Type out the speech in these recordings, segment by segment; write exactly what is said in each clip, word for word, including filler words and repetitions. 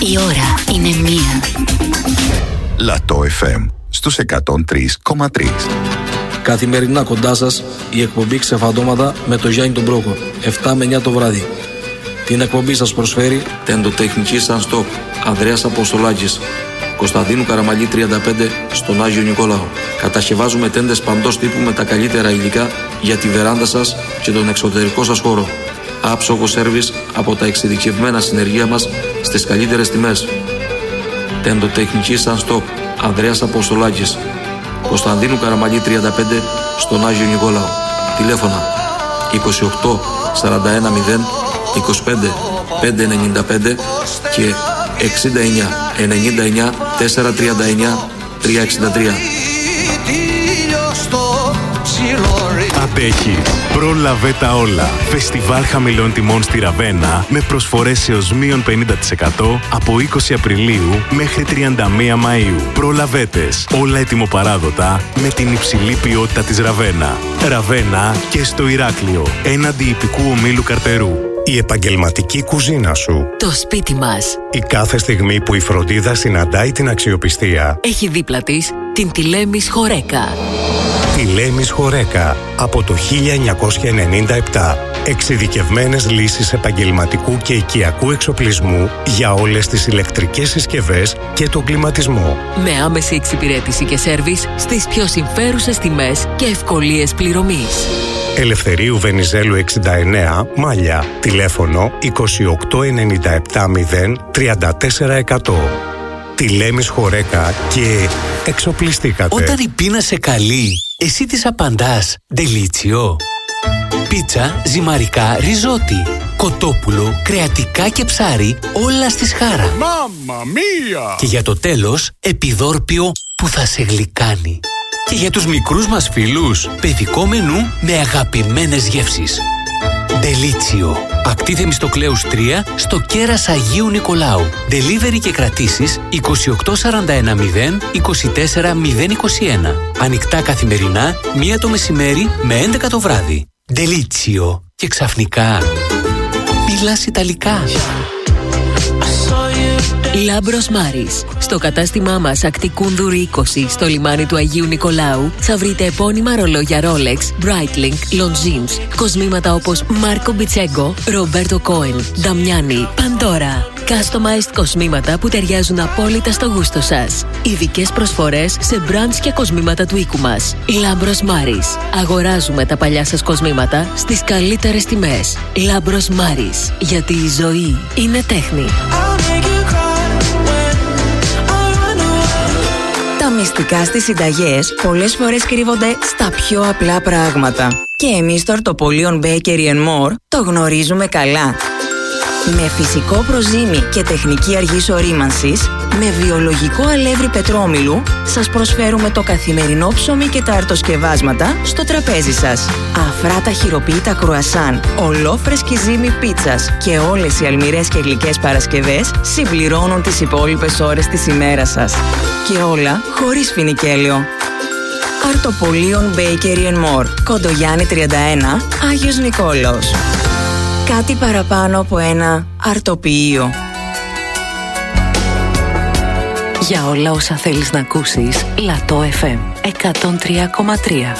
Η ώρα είναι μία. Λατό εφ εμ στους εκατόν τρία κόμμα τρία. Καθημερινά κοντά σας η εκπομπή Ξεφαντώματα με το Γιάννη τον Πρόκο, επτά με εννιά το βράδυ. Την εκπομπή σας προσφέρει τεντοτεχνική σαν στόπ Ανδρέας Αποστολάκης, Κωνσταντίνου Καραμαλή τριάντα πέντε στον Άγιο Νικόλαο. Κατασκευάζουμε τέντες παντός τύπου με τα καλύτερα υλικά για τη βεράντα σας και τον εξωτερικό σας χώρο. Άψογο σέρβις από τα εξειδικευμένα συνεργεία μας στις καλύτερες τιμές. Τεντοτεχνική σαν στόπ Ανδρέας Αποστολάκης, Κωνσταντίνου Καραμαλή τριάντα πέντε στον Άγιο Νικόλαο. Τηλέφωνα είκοσι οκτώ σαράντα ένα μηδέν είκοσι πέντε πεντακόσια ενενήντα πέντε και εξήντα εννιά ενενήντα εννιά τετρακόσια τριάντα εννιά τριακόσια εξήντα τρία. Αντέχει. Πρόλαβε τα όλα. Φεστιβάλ χαμηλών τιμών στη Ραβένα με προσφορές έως μείον πενήντα τοις εκατό από είκοσι Απριλίου μέχρι τριάντα μία Μαΐου. Προλαβέτες. Όλα ετοιμοπαράδοτα με την υψηλή ποιότητα της Ραβένα. Ραβένα και στο Ηράκλειο. Έναντι ιππικού ομίλου Καρτερού. Η επαγγελματική κουζίνα σου. Το σπίτι μας. Η κάθε στιγμή που η φροντίδα συναντάει την αξιοπιστία. Έχει δίπλα της την Τηλέμης Χορέκα. Τηλέμης Χορέκα από το χίλια εννιακόσια ενενήντα επτά. Εξειδικευμένες λύσεις επαγγελματικού και οικιακού εξοπλισμού για όλες τις ηλεκτρικές συσκευές και τον κλιματισμό. Με άμεση εξυπηρέτηση και σέρβις στις πιο συμφέρουσες τιμές και ευκολίες πληρωμής. Ελευθερίου Βενιζέλου εξήντα εννέα, Μάλια. Τηλέφωνο είκοσι οκτώ ενενήντα επτά μηδέν τριάντα τέσσερα εκατό. Τηλέμης Χορέκα και εξοπλιστήκατε. Όταν η πείνα σε καλεί, εσύ της απαντάς «Ντελίτσιο». Πίτσα, ζυμαρικά, ριζότι, κοτόπουλο, κρεατικά και ψάρι, όλα στη σχάρα. Μάμμα μία! Και για το τέλος, επιδόρπιο που θα σε γλυκάνει. Και για τους μικρούς μας φίλους, παιδικό μενού με αγαπημένες γεύσεις. Ντελίτσιο. Ακτή Θεμιστοκλέους τρία στο κέρας Αγίου Νικολάου. Delivery και κρατήσεις είκοσι οκτώ σαράντα ένα μηδέν είκοσι τέσσερα μηδέν είκοσι ένα. Ανοιχτά καθημερινά, μία το μεσημέρι με έντεκα το βράδυ. Ντελίτσιο. Και ξαφνικά μιλάς Ιταλικά. Λάμπρος Μάρις. Στο κατάστημά μας Ακτή Κούνδουρη είκοσι στο λιμάνι του Αγίου Νικολάου θα βρείτε επώνυμα ρολόγια Rolex, Breitling, Longines, κοσμήματα όπως Μάρκο Μπιτσέγκο, Ρομπέρτο Κόεν, Νταμιάνι, Παντόρα. Customized κοσμήματα που ταιριάζουν απόλυτα στο γούστο σας. Ειδικές προσφορές σε brands και κοσμήματα του οίκου μας. Λάμπρος Μάρις. Αγοράζουμε τα παλιά σας κοσμήματα στις καλύτερες τιμές. Λάμπρος Μάρις. Γιατί η ζωή είναι τέχνη. Τα μυστικά στις συνταγές πολλές φορές κρύβονται στα πιο απλά πράγματα. Και εμείς στο Αρτοπολίον Bakery and More το γνωρίζουμε καλά. Με φυσικό προζύμι και τεχνική αργής ορίμανσης, με βιολογικό αλεύρι πετρόμηλου, σας προσφέρουμε το καθημερινό ψωμί και τα αρτοσκευάσματα στο τραπέζι σας. Αφράτα χειροποίητα κρουασάν, ολόφρεσκη ζύμη πίτσας και όλες οι αλμυρές και γλυκές παρασκευές συμπληρώνουν τις υπόλοιπες ώρες της ημέρας σας. Και όλα χωρίς φινικέλαιο. Αρτοπολίον Bakery and More, Κοντογιάννη τριάντα ένα, Άγιος Νικόλαος. Κάτι παραπάνω από ένα αρτοποιείο. Για όλα όσα θέλεις να ακούσεις, Λατό εφ εμ εκατόν τρία κόμμα τρία.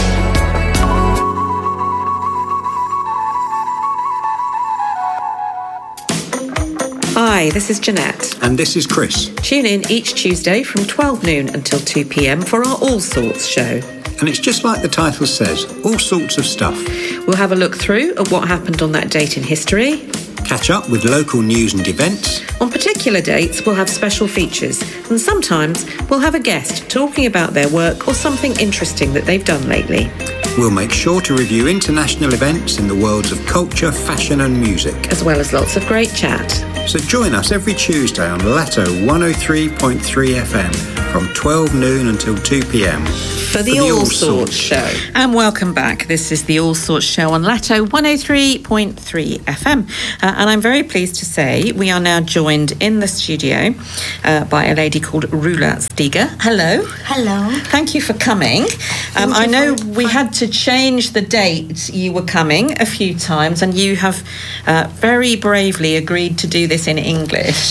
Hi, this is Jeanette. And this is Chris. Tune in each Tuesday from twelve noon until two p.m. for our All Sorts show. And it's just like the title says, all sorts of stuff. We'll have a look through at what happened on that date in history. Catch up with local news and events. On particular dates, we'll have special features. And sometimes we'll have a guest talking about their work or something interesting that they've done lately. We'll make sure to review international events in the worlds of culture, fashion and music. As well as lots of great chat. So join us every Tuesday on Lato one oh three point three F M from twelve noon until two p.m. For the, for the All, All Sorts Show. And welcome back. This is the All Sorts Show on Lato one oh three point three F M. Uh, and I'm very pleased to say we are now joined in the studio uh, by a lady called Rula Stiga. Hello. Hello. Thank you for coming. Um, I know we had to change the date you were coming a few times, and you have uh, very bravely agreed to do this in English.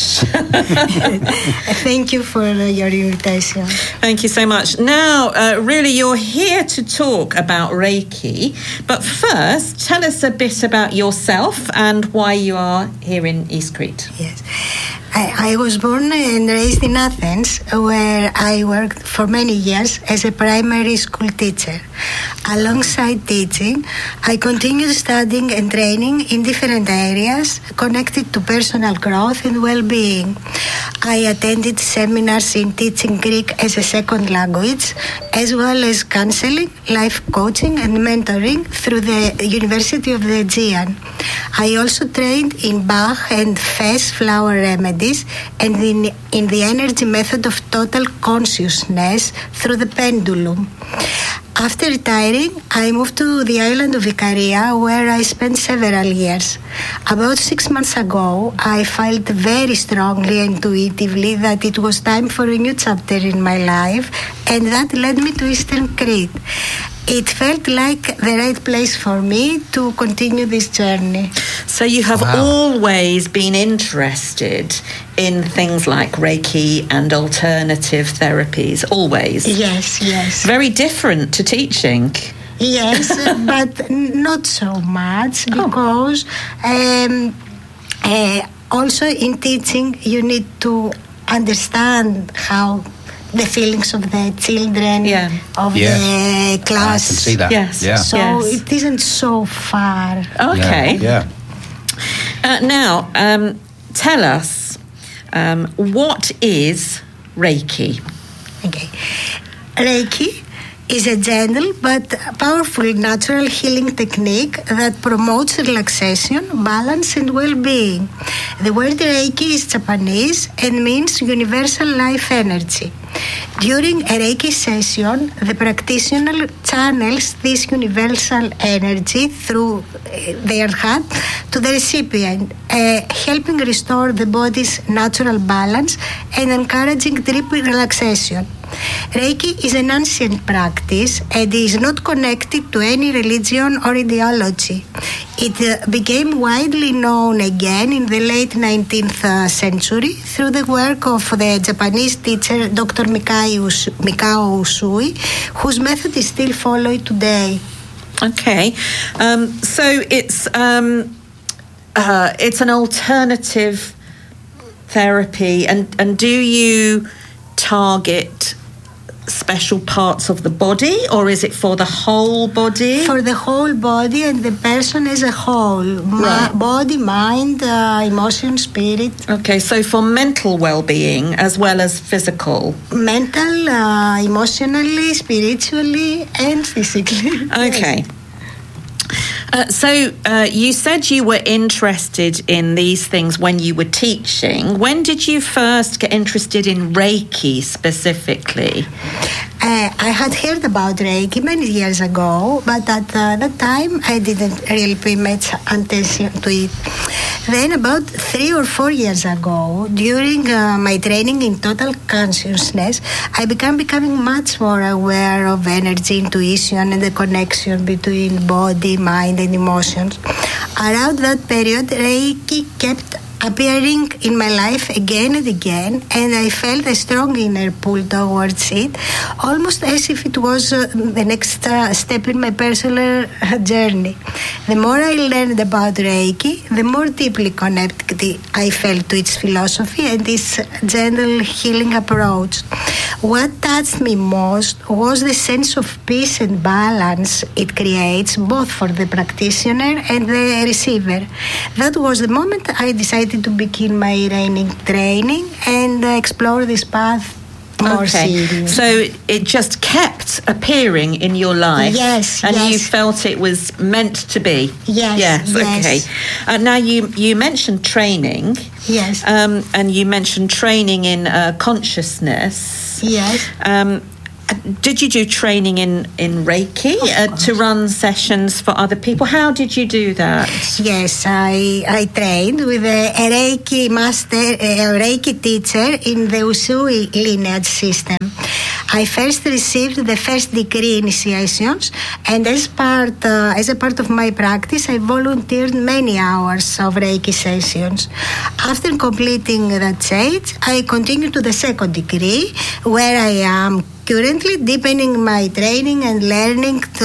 Thank you for uh, your invitation. Thank you so much. Now, uh, really, you're here to talk about Reiki, but first, tell us a bit about yourself and why you are here in East Crete. Yes. I, I was born and raised in Athens, where I worked for many years as a primary school teacher. Alongside teaching, I continued studying and training in different areas connected to personal growth and well-being. I attended seminars in teaching Greek as a second language, as well as counseling, life coaching and mentoring through the University of the Aegean. I also trained in Bach and Fez flower remedies and in, in the energy method of total consciousness through the pendulum. After retiring, I moved to the island of Ikaria, where I spent several years. About six months ago, I felt very strongly and intuitively that it was time for a new chapter in my life, and that led me to Eastern Crete. It felt like the right place for me to continue this journey. So you have wow. always been interested in things like Reiki and alternative therapies, always? Yes, yes. Very different to teaching. Yes, but not so much, because oh. um, uh, also in teaching you need to understand how the feelings of the children, yeah. of yeah. the class. I can see that. Yes. Yeah. So yes. it isn't so far. Okay. Yeah. yeah. Uh, now, um, tell us, um, what is Reiki? Okay. Reiki is a gentle but powerful natural healing technique that promotes relaxation, balance and well-being. The word Reiki is Japanese and means universal life energy. During a Reiki session, the practitioner channels this universal energy through their heart to the recipient, uh, helping restore the body's natural balance and encouraging deep relaxation. Reiki is an ancient practice and is not connected to any religion or ideology. It uh, became widely known again in the late nineteenth uh, century through the work of the Japanese teacher Doctor Mikao Usui, whose method is still followed today. Okay, um, so it's um, uh, it's an alternative therapy, and, and do you target special parts of the body, or is it for the whole body? For the whole body and the person as a whole. Right. Ma- body, mind, uh, emotion, spirit. Okay, so for mental well-being as well as physical? Mental, uh, emotionally, spiritually and physically. Okay. Uh, so uh, you said you were interested in these things when you were teaching. When did you first get interested in Reiki specifically? Uh, I had heard about Reiki many years ago, but at uh, that time I didn't really pay much attention to it. Then about three or four years ago, during uh, my training in total consciousness, I began becoming much more aware of energy, intuition and the connection between body, mind and emotions. Around that period, Reiki kept appearing in my life again and again, and I felt a strong inner pull towards it, almost as if it was uh, the next uh, step in my personal uh, journey. The more I learned about Reiki, the more deeply connected I felt to its philosophy and its gentle healing approach. What touched me most was the sense of peace and balance it creates, both for the practitioner and the receiver. That was the moment I decided to begin my training training and uh, explore this path more okay. serious. So it just kept appearing in your life. Yes, and yes. you felt it was meant to be. Yes, yes. yes. Okay. Uh, now you you mentioned training. Yes. Um, and you mentioned training in uh, consciousness. Yes. Um, did you do training in, in Reiki uh, to run sessions for other people? How did you do that? Yes, I I trained with a, a Reiki master, a Reiki teacher in the Usui lineage system. I first received the first degree initiations, and as part uh, as a part of my practice, I volunteered many hours of Reiki sessions. After completing that stage, I continued to the second degree, where I am currently deepening my training and learning to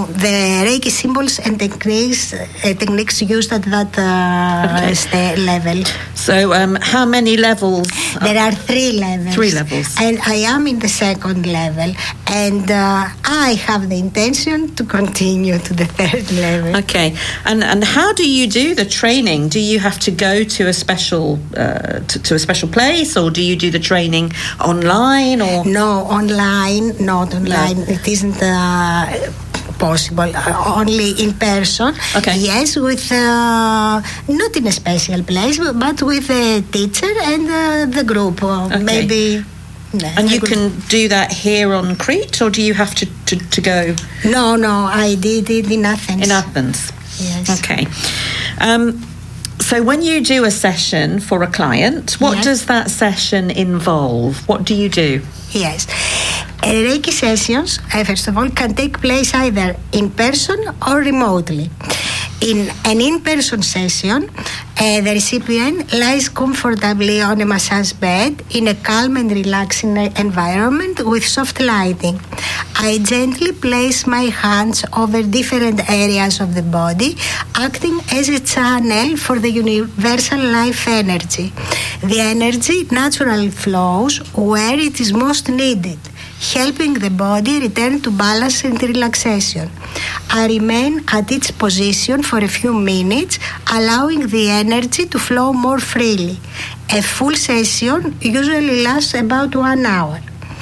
the Reiki symbols and techniques uh, techniques used at that uh, okay. st- level. So, um, how many levels? There are three levels. Three levels. And I am in the second level. And uh, I have the intention to continue to the third level. Okay. And and how do you do the training? Do you have to go to a special uh, to, to a special place, or do you do the training online? Or no, online, not online. No. It isn't. Uh, possible uh, only in person. Okay. Yes, with uh, not in a special place, but with a teacher and uh, the group. Uh, okay. Maybe. No, and you can do that here on Crete, or do you have to, to, to go? No, no, I did it in Athens. In Athens. Yes. Okay. Um, so when you do a session for a client, what yes. does that session involve? What do you do? Yes. Uh, Reiki sessions, uh, first of all, can take place either in person or remotely. In an in-person session, uh, the recipient lies comfortably on a massage bed in a calm and relaxing environment with soft lighting. I gently place my hands over different areas of the body, acting as a channel for the universal life energy. The energy naturally flows where it is most needed, helping the body return to balance and relaxation. I remain at each position for a few minutes, allowing the energy to flow more freely. A full session usually lasts about one hour.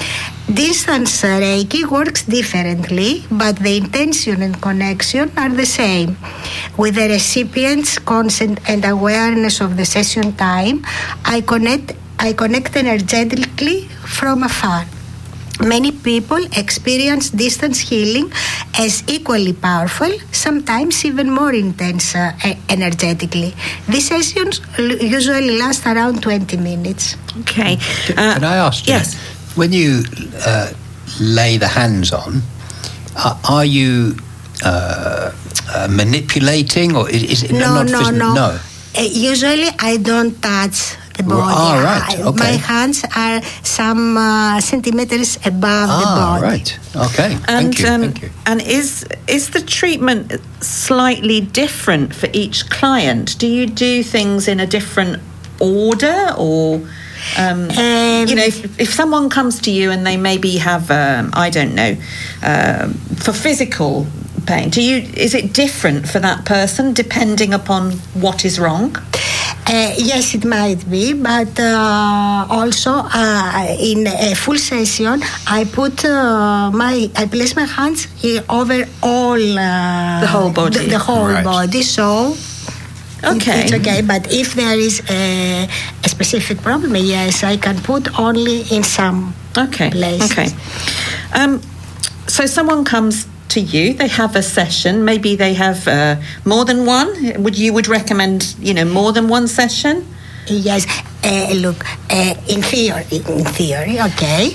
Distance Reiki works differently, but the intention and connection are the same. With the recipient's consent and awareness of the session time, I connect, I connect energetically from afar. Many people experience distance healing as equally powerful, sometimes even more intense uh, energetically. These sessions usually last around twenty minutes. Okay. Uh, Can I ask you? Yes. When you uh, lay the hands on, uh, are you uh, uh, manipulating, or is it no, not? No, phys- no, no. Uh, usually, I don't touch the body. Oh, right. I, Okay. My hands are some uh, centimeters above ah, the body. right. Okay. And, Thank you. um, Thank you. And is is the treatment slightly different for each client? Do you do things in a different order, or? Um, Um, you know, if, if someone comes to you and they maybe have, um, I don't know, um, for physical pain, do you? Is it different for that person depending upon what is wrong? Uh, yes, it might be, but uh, also uh, in a full session, I put uh, my, I place my hands here over all uh, the whole body, the, the whole right. body. So. Okay. It's okay, but if there is a, a specific problem, yes, I can put only in some okay. places. Okay. Um, so someone comes to you, they have a session, maybe they have uh, more than one. Would you would recommend, you know, more than one session? Yes. Uh, look, uh, in theory, in theory, okay,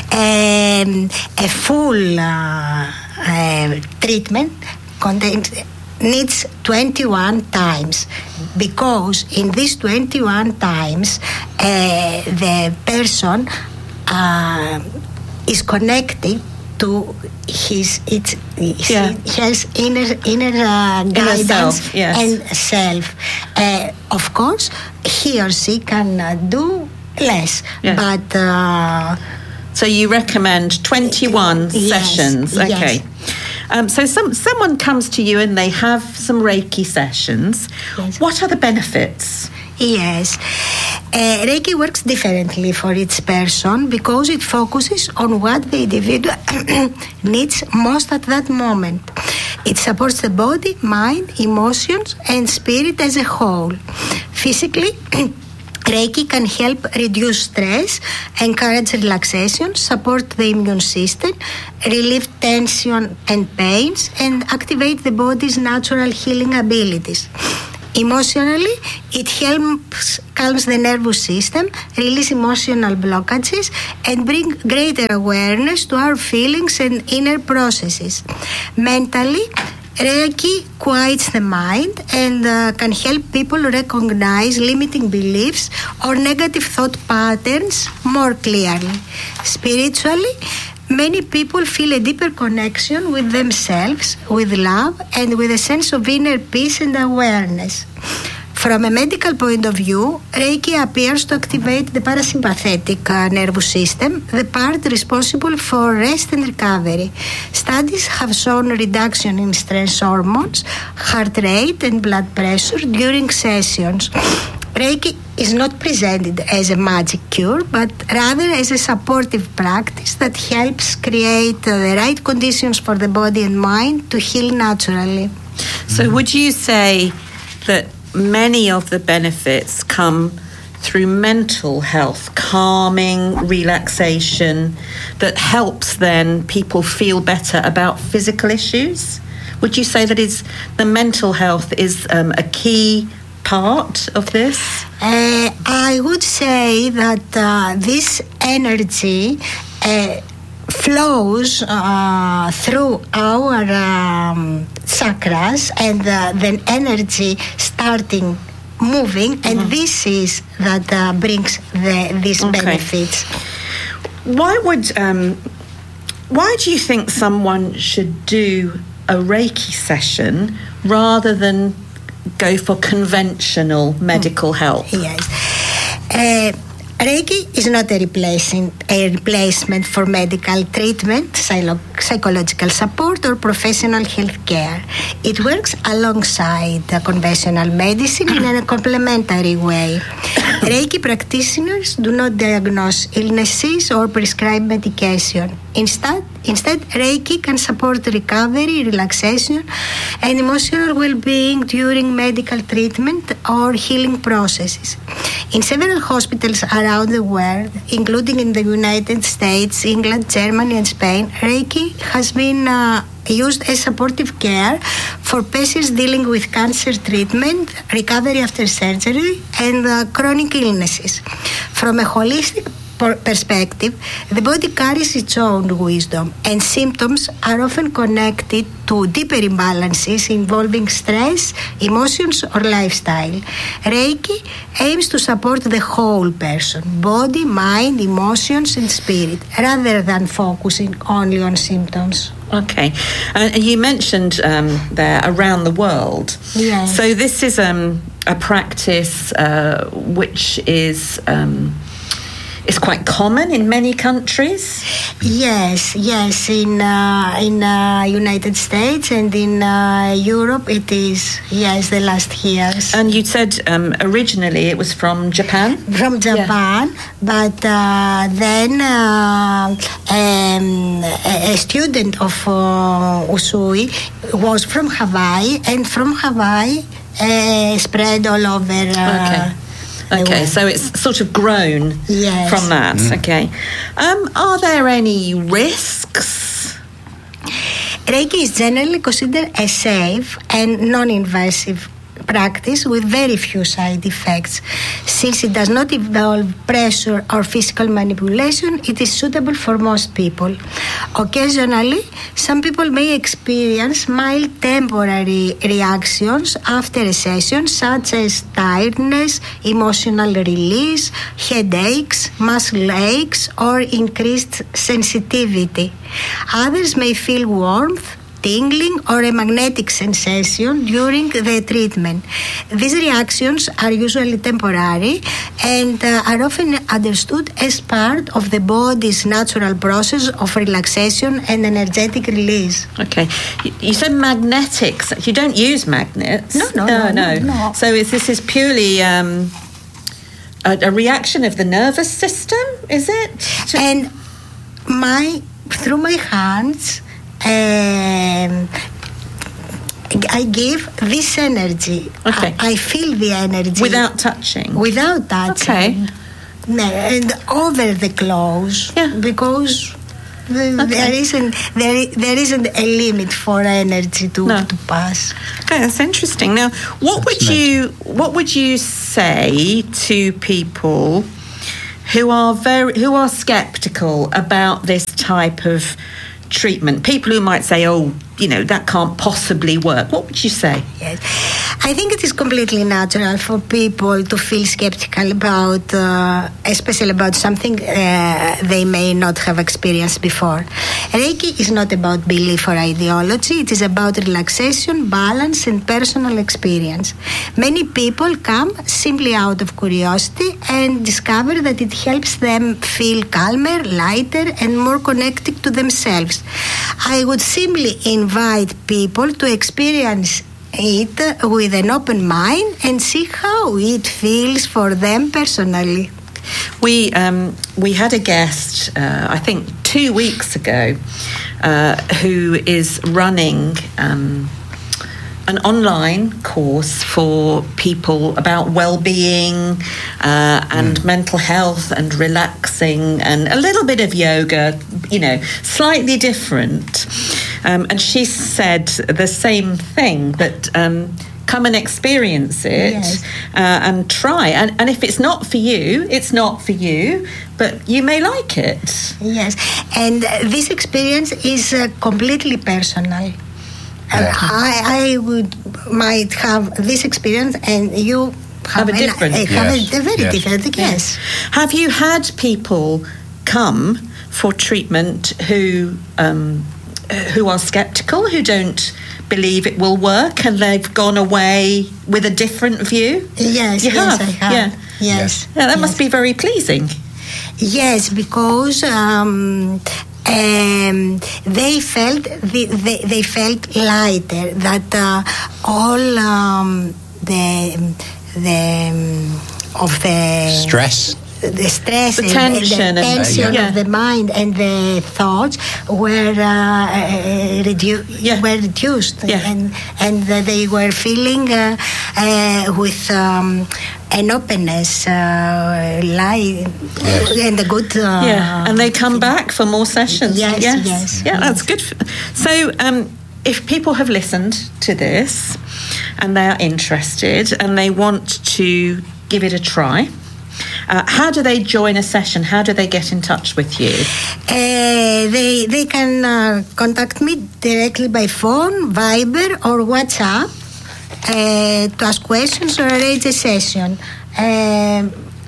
um, a full uh, uh, treatment contains. Needs twenty-one times, because in these twenty-one times uh, the person uh, is connected to his its his, Yeah. his inner inner uh, guidance self, yes. and self. Uh, of course, he or she can uh, do less, Yeah. but. Uh, So you recommend twenty-one Yes, sessions, yes. okay? Um, so some someone comes to you and they have some Reiki sessions. Yes. What are the benefits? Yes. Uh, Reiki works differently for each person because it focuses on what the individual needs most at that moment. It supports the body, mind, emotions, and spirit as a whole. Physically, Reiki can help reduce stress, encourage relaxation, support the immune system, relieve tension and pains, and activate the body's natural healing abilities. Emotionally, it helps calms the nervous system, release emotional blockages, and bring greater awareness to our feelings and inner processes. Mentally, Reiki quiets the mind and uh, can help people recognize limiting beliefs or negative thought patterns more clearly. Spiritually, many people feel a deeper connection with themselves, with love, and with a sense of inner peace and awareness. From a medical point of view, Reiki appears to activate the parasympathetic uh, nervous system, the part responsible for rest and recovery. Studies have shown reduction in stress hormones, heart rate, and blood pressure during sessions. Reiki is not presented as a magic cure, but rather as a supportive practice that helps create uh, the right conditions for the body and mind to heal naturally. So would you say that many of the benefits come through mental health, calming, relaxation, that helps then people feel better about physical issues? Would you say that is the mental health is um, a key part of this? Uh, I would say that uh, this energy uh, flows uh, through our um, chakras, and uh, then energy starting moving, and mm-hmm. this is that uh, brings the, these okay. benefits. Why would um, why do you think someone should do a Reiki session rather than go for conventional medical help? Yes. Uh, Reiki is not a replacing a replacement for medical treatment, psylo- psychological support, or professional health care. It works alongside the conventional medicine in a complementary way. Reiki practitioners do not diagnose illnesses or prescribe medication. Instead, instead, Reiki can support recovery, relaxation, and emotional well-being during medical treatment or healing processes. In several hospitals around the world, including in the United States, England, Germany, and Spain, Reiki has been uh, used as supportive care for patients dealing with cancer treatment, recovery after surgery, and uh, chronic illnesses. From a holistic perspective, the body carries its own wisdom, and symptoms are often connected to deeper imbalances involving stress, emotions, or lifestyle. Reiki aims to support the whole person, body, mind, emotions, and spirit, rather than focusing only on symptoms. Okay. Uh, you mentioned um, there around the world. Yes. So this is um, a practice uh, which is... Um, It's quite common in many countries. Yes, yes. In uh, in uh, United States and in uh, Europe, it is. Yes, the last years. And you said um, originally it was from Japan. From Japan, yeah. but uh, then uh, um, a student of uh, Usui was from Hawaii, and from Hawaii uh, spread all over. Uh, okay. Okay, so it's sort of grown yes. from that. Mm. Okay. Um, are there any risks? Reiki is generally considered a safe and non-invasive practice with very few side effects. Since it does not involve pressure or physical manipulation, it is suitable for most people. Occasionally, some people may experience mild temporary reactions after a session, such as tiredness, emotional release, headaches, muscle aches, or increased sensitivity. Others may feel warmth, tingling, or a magnetic sensation during the treatment. These reactions are usually temporary and uh, are often understood as part of the body's natural process of relaxation and energetic release. Okay. You said magnetics. You don't use magnets. No, no, no. no, no. no, no. So is, this is purely um, a, a reaction of the nervous system, is it? To- and my through my hands, um, I give this energy. Okay. I, I feel the energy without touching. Without touching. Okay. No, and over the clothes. Yeah. Because the, Okay. there isn't there, there isn't a limit for energy to, No. to pass. Okay, that's interesting. Now, what would you what would you say to people who are very who are skeptical about this type of treatment? People who might say, "Oh, you know, that can't possibly work." What would you say? Yes. I think it is completely natural for people to feel skeptical about, uh, especially about something uh, they may not have experienced before. Reiki is not about belief or ideology. It is about relaxation, balance, and personal experience. Many people come simply out of curiosity and discover that it helps them feel calmer, lighter, and more connected to themselves. I would simply invite people to experience it with an open mind and see how it feels for them personally. We um, we had a guest, uh, I think two weeks ago, uh, who is running um, an online course for people about well-being uh, and mm. mental health and relaxing and a little bit of yoga, you know, slightly different. Um, and she said the same thing, that um, come and experience it. Yes. uh, and try. And, and if it's not for you, it's not for you, but you may like it. Yes. And uh, this experience is uh, completely personal. Yeah. I, I would might have this experience and you have, Have a different- an, uh, have Yes. a, a very Yes. different, yes. Have you had people come for treatment who um, who are sceptical, who don't believe it will work, and they've gone away with a different view? Yes, You yes, have? I have. Yeah. Yes. Yeah, that yes. must be very pleasing. Yes, because um, um, they felt the, they, they felt lighter. That uh, all um, the the um, of the Stress. the stress, The and, tension and the and- tension Yeah. of the mind and the thoughts were uh, redu- Yeah. were reduced, Yeah. and and that they were feeling uh, uh, with um, an openness, uh, light, and a good. Uh, Yeah, and they come back for more sessions. Yes, yes, yes, yeah, yes. that's good. So, um, if people have listened to this and they are interested and they want to give it a try, uh, how do they join a session? How do they get in touch with you? Uh, they they can uh, contact me directly by phone, Viber, or WhatsApp uh, to ask questions or arrange a session. Uh,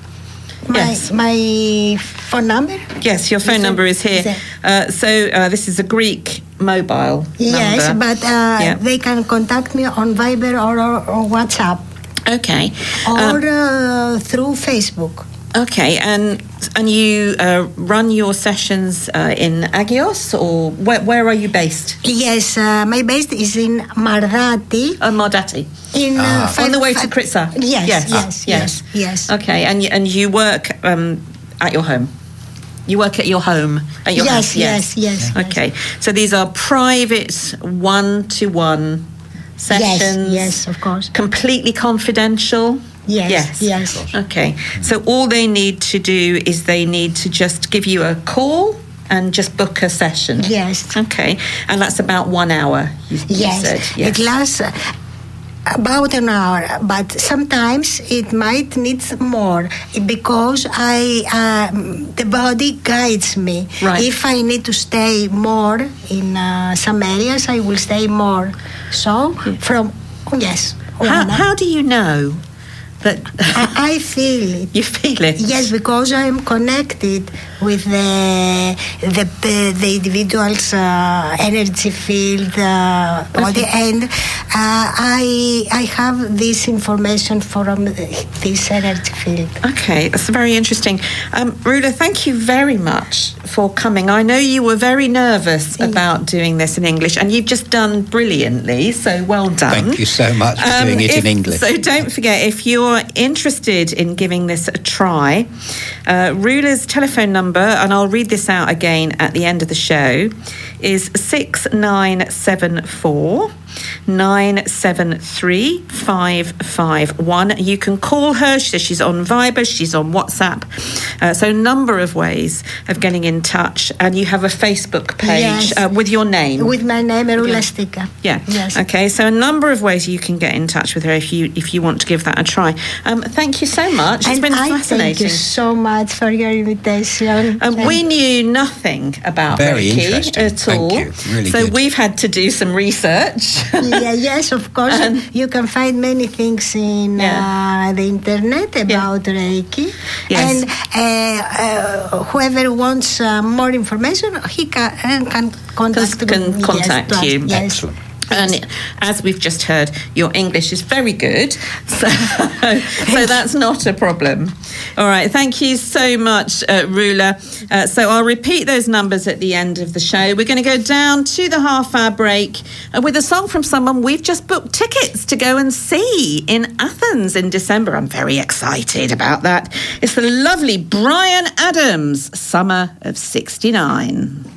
my Yes. my phone number. Yes, your phone Is it- number is here. is it- Uh, so uh, this is a Greek mobile Yes, number. but uh, Yeah. they can contact me on Viber or, or, or WhatsApp Okay. or Um, uh, through Facebook. Okay, and and you uh, run your sessions uh, in Agios, or where, where are you based? Yes, uh, my base is in Mardati. Oh, Mardati. In uh, On the way to five- Kritsa? Yes, Yes. yes, yes, yes, yes. Okay, and you, and you work um, at your home? You work at your home? At your Yes, house? yes, yes, yes. Okay, so these are private one-to-one sessions? Yes, yes, of course. Completely confidential? Yes, Yes. yes. Okay, so all they need to do is they need to just give you a call and just book a session? Yes. Okay, and that's about one hour, you, you Yes, said? it lasts uh, about an hour, but sometimes it might need more because I um, the body guides me. Right. If I need to stay more in uh, some areas, I will stay more. So from yes, How, one- how do you know that I, I feel it. you feel it? Yes, because I am connected with the the the individual's uh, energy field, uh, body, and uh, I I have this information from this energy field. Okay, that's very interesting. Um, Rula, thank you very much for coming. I know you were very nervous about doing this in English, and you've just done brilliantly, so well done. Thank you so much for Um, doing it if- in English. So don't forget, if you're are interested in giving this a try, uh, Rula's telephone number, and I'll read this out again at the end of the show, is six nine seven four nine seven three five five one. You can call her. She says she's on Viber, she's on WhatsApp. Uh, so a number of ways of getting in touch. And you have a Facebook page Yes. uh, with your name. With my name, Rula Stika. Yeah. Yes. Okay. So a number of ways you can get in touch with her if you if you want to give that a try. Um, thank you so much. It's And been I fascinating. thank you so much for your invitation. And we knew nothing about Very Reiki interesting. at Thank all. you. Really so good. we've had to do some research. yeah, yes, of course. Um, you can find many things in Yeah. uh, the internet about Reiki. Yes. And uh, uh, whoever wants uh, more information, he can, uh, can contact can me. contact yes, you. Yes. Excellent. And as we've just heard, your English is very good, so, so that's not a problem. All right, thank you so much, uh, Rula. Uh, so I'll repeat those numbers at the end of the show. We're going to go down to the half-hour break uh, with a song from someone we've just booked tickets to go and see in Athens in December. I'm very excited about that. It's the lovely Bryan Adams, Summer of sixty-nine.